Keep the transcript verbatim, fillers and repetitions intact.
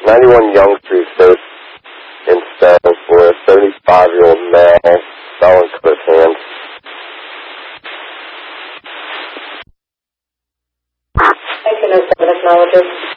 ninety-one Young Street, First in Stone, for a seventy-five-year-old male, selling cliff hand. Thank you, no seven acknowledges.